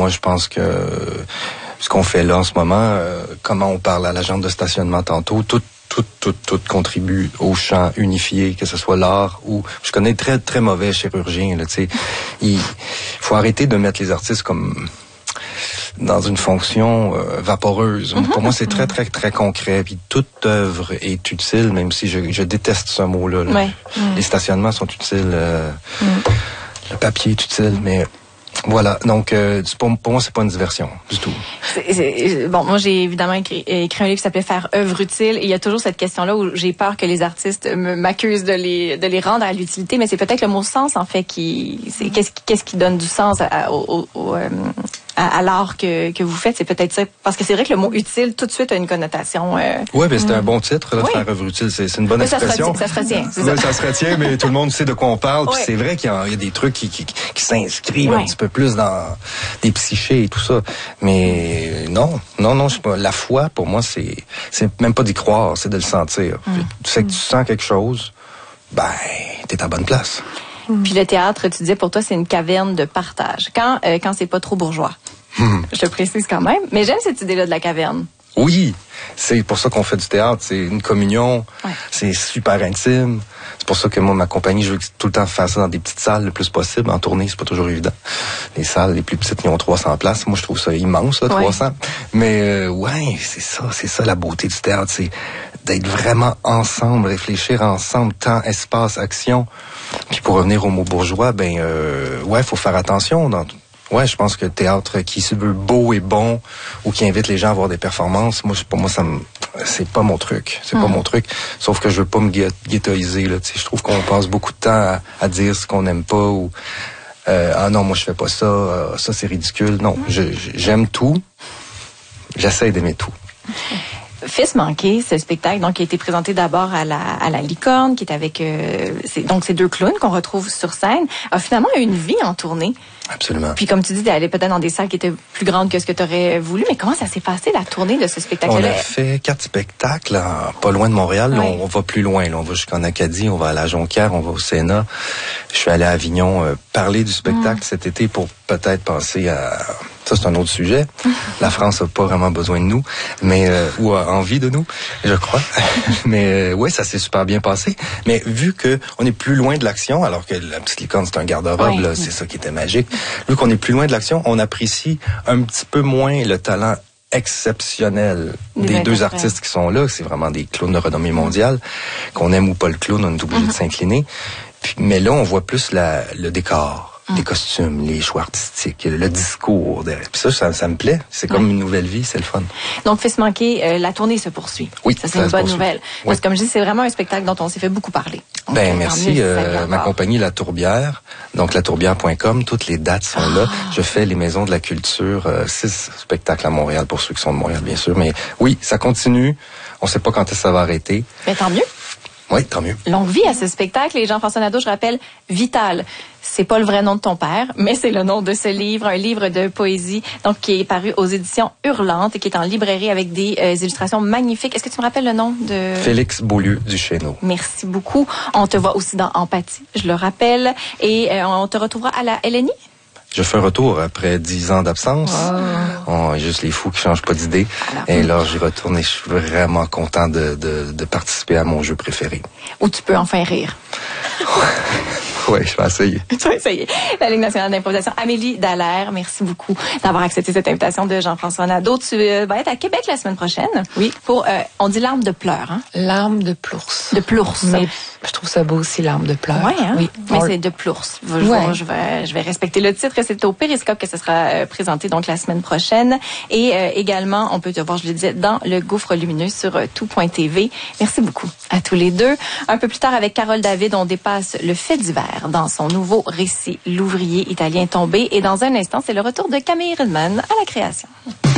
moi, je pense que ce qu'on fait là en ce moment, comment on parle à l'agent de stationnement tantôt, tout contribue au champ unifié, que ce soit l'art ou... Je connais très, très mauvais chirurgiens, là, tu sais. Il faut arrêter de mettre les artistes comme dans une fonction vaporeuse. Pour moi, c'est très, très, très concret. Puis toute œuvre est utile, même si je déteste ce mot-là. Là. Les stationnements sont utiles. Le papier est utile, mais... Voilà, donc pour moi, c'est pas une diversion du tout. Bon, moi, j'ai évidemment écrit un livre qui s'appelait « Faire œuvre utile ». Et il y a toujours cette question-là où j'ai peur que les artistes m'accusent de les rendre à l'utilité, mais c'est peut-être le mot « sens » en fait qu'est-ce qui donne du sens à l'art que vous faites. C'est peut-être ça, parce que c'est vrai que le mot « utile » tout de suite a une connotation... Oui, mais c'est un bon titre, là, « Faire œuvre utile ». C'est une bonne expression. Ça se retient, c'est ça. Ça se retient, mais tout le monde sait de quoi on parle. Puis c'est vrai qu'il y a des trucs qui s'inscrivent un petit peu plus dans des psychés et tout ça. Mais non, je sais pas. La foi, pour moi, c'est même pas d'y croire, c'est de le sentir. Tu sais que tu sens quelque chose, ben, t'es à bonne place. Puis le théâtre, tu disais, pour toi, c'est une caverne de partage. Quand c'est pas trop bourgeois. Je te précise quand même. Mais j'aime cette idée-là de la caverne. Oui, c'est pour ça qu'on fait du théâtre. C'est une communion. C'est super intime. C'est pour ça que moi, ma compagnie, je veux tout le temps faire ça dans des petites salles le plus possible. En tournée, c'est pas toujours évident. Les salles les plus petites, ils ont 300 places. Moi, je trouve ça immense, là, 300. Mais c'est ça la beauté du théâtre. C'est d'être vraiment ensemble, réfléchir ensemble, temps, espace, action. Puis pour revenir au mot bourgeois, faut faire attention dans tout. Ouais, je pense que le théâtre qui se veut beau et bon ou qui invite les gens à voir des performances, pour moi, c'est pas mon truc. C'est pas mon truc. Sauf que je veux pas me ghettoiser, là. Tu sais, je trouve qu'on passe beaucoup de temps à dire ce qu'on n'aime pas ou non, moi je fais pas ça. Ça c'est ridicule. Non, j'aime tout. J'essaie d'aimer tout. Fils manqué, ce spectacle donc qui a été présenté d'abord à la Licorne, qui est avec donc ces deux clowns qu'on retrouve sur scène, a finalement une vie en tournée. Absolument. Puis comme tu dis, d'aller peut-être dans des salles qui étaient plus grandes que ce que tu aurais voulu, mais comment ça s'est passé la tournée de ce spectacle-là? On a fait 4 spectacles, pas loin de Montréal. Là, on va plus loin. Là, on va jusqu'en Acadie, on va à la Jonquière, on va au Sénat. Je suis allé à Avignon parler du spectacle cet été pour peut-être penser à... Ça, c'est un autre sujet. La France n'a pas vraiment besoin de nous, mais ou a envie de nous, je crois. Mais oui, ça s'est super bien passé. Mais vu que on est plus loin de l'action, alors que la petite licorne, c'est un garde-robe, là, c'est ça qui était magique. Vu qu'on est plus loin de l'action, on apprécie un petit peu moins le talent exceptionnel des deux artistes qui sont là. C'est vraiment des clowns de renommée mondiale. Qu'on aime ou pas le clown, on est obligé de s'incliner. Puis, mais là, on voit plus le décor. Les costumes, les choix artistiques, le discours. Puis ça me plaît. C'est comme une nouvelle vie, c'est le fun. Donc, Fils manqué, la tournée se poursuit. Oui, ça c'est une bonne nouvelle. Parce que comme je dis, c'est vraiment un spectacle dont on s'est fait beaucoup parler. Donc, merci. Ma compagnie, La Tourbière, donc latourbière.com, toutes les dates sont là. Je fais les Maisons de la Culture, 6 spectacles à Montréal, pour ceux qui sont de Montréal, bien sûr. Mais oui, ça continue. On sait pas quand est-ce que ça va arrêter. Mais tant mieux. Oui, tant mieux. Longue vie à ce spectacle. Et Jean-François Nadeau, je rappelle, Vital. C'est pas le vrai nom de ton père, mais c'est le nom de ce livre, un livre de poésie, donc qui est paru aux éditions Hurlantes et qui est en librairie avec des illustrations magnifiques. Est-ce que tu me rappelles le nom de... Félix Beaulieu du Chéneau. Merci beaucoup. On te voit aussi dans Empathie, je le rappelle. Et on te retrouvera à la LNI? Je fais un retour après 10 ans d'absence. Juste les fous qui changent pas d'idée. Et là, j'y retourne et je suis vraiment content de participer à mon jeu préféré. Où tu peux enfin rire. Oui, je vais essayer. Tu vas essayer. La Ligue nationale d'improvisation. Amélie Dallaire, merci beaucoup d'avoir accepté cette invitation de Jean-François Nadeau. Tu vas être à Québec la semaine prochaine. Oui. Pour, on dit l'arme de pleurs, hein? L'arme de plours. De plours. Mais je trouve ça beau aussi, l'arme de pleurs. Ouais, hein? Oui. Mais c'est de plours. Je vais respecter le titre. C'est au Périscope que ce sera présenté donc la semaine prochaine. Et également, on peut te voir, je le disais, dans le Gouffre lumineux sur tout.tv. Merci beaucoup à tous les deux. Un peu plus tard, avec Carole David, on dépasse le fait divers dans son nouveau récit, L'ouvrier italien tombé. Et dans un instant, c'est le retour de Camille Redman à la création.